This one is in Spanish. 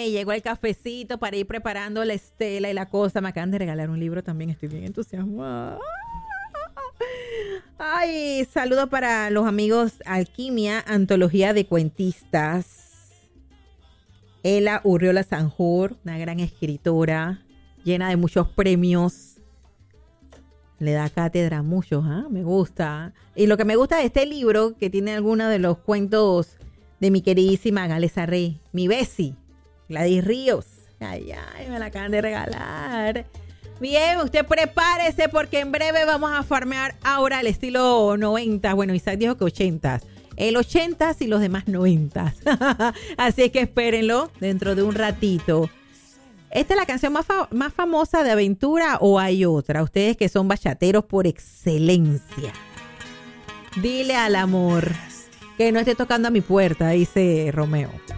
me llegó el cafecito para ir preparando la estela y la cosa. Me acaban de regalar un libro también, estoy bien entusiasmada. Ay, saludos para los amigos Alquimia, antología de cuentistas. Ela Urriola Sanjur, una gran escritora, llena de muchos premios. Le da cátedra a muchos, ¿eh? Me gusta. Y lo que me gusta de este libro, que tiene algunos de los cuentos de mi queridísima Gales Arrey, mi Bessie, Gladys Ríos. Ay, me la acaban de regalar. Bien, usted prepárese porque en breve vamos a farmear ahora el estilo 90. Bueno, Isaac dijo que 80. El 80 y los demás 90. Así es que espérenlo dentro de un ratito. ¿Esta es la canción más famosa de aventura o hay otra? Ustedes que son bachateros por excelencia. Dile al amor que no esté tocando a mi puerta, dice Romeo.